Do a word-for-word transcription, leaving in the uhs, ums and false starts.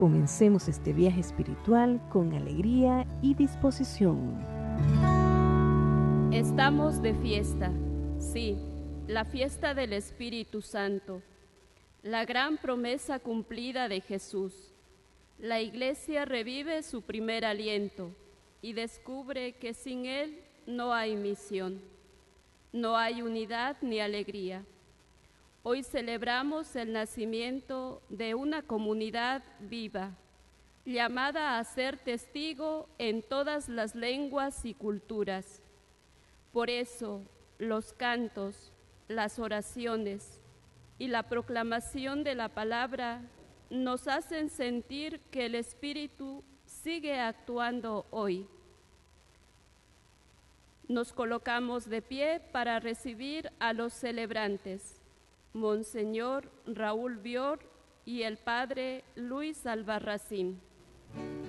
Comencemos este viaje espiritual con alegría y disposición. Estamos de fiesta, sí, la fiesta del Espíritu Santo, la gran promesa cumplida de Jesús. La Iglesia revive su primer aliento y descubre que sin Él no hay misión, no hay unidad ni alegría. Hoy celebramos el nacimiento de una comunidad viva, llamada a ser testigo en todas las lenguas y culturas. Por eso, los cantos, las oraciones y la proclamación de la palabra nos hacen sentir que el Espíritu sigue actuando hoy. Nos colocamos de pie para recibir a los celebrantes, Monseñor Raúl Bior y el Padre Luis Albarracín.